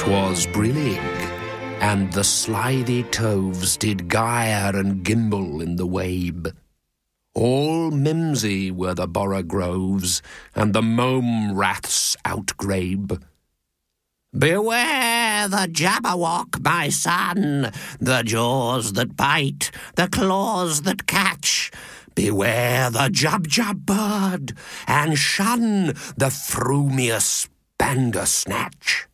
'Twas brillig, and the slithy toves did gyre and gimble in the wabe. All mimsy were the borogoves, and the mome raths outgrabe. Beware the Jabberwock, my son, the jaws that bite, the claws that catch. Beware the Jubjub bird, and shun the frumious Bandersnatch.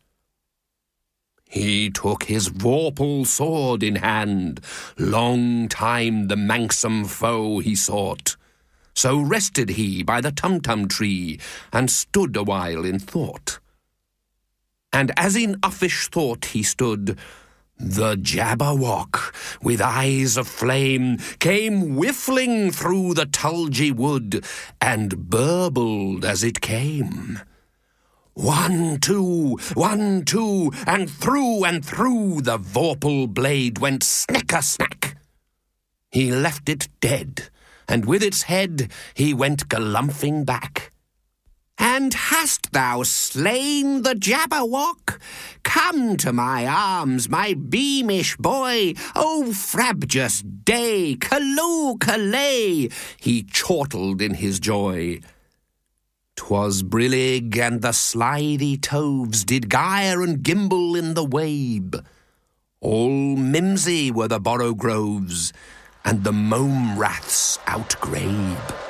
He took his vorpal sword in hand, long time the manxome foe he sought. So rested he by the Tumtum tree, and stood a while in thought. And as in uffish thought he stood, the Jabberwock, with eyes of flame, came whiffling through the tulgey wood, and burbled as it came. 1, 2, 1, 2, and through the vorpal blade went snicker-snack. He left it dead, and with its head he went galumphing back. And hast thou slain the Jabberwock? Come to my arms, my beamish boy. O frabjous day, callooh, callay, he chortled in his joy. 'Twas brillig, and the slithy toves did gyre and gimble in the wabe. All mimsy were the borogoves, and the mome raths outgrabe.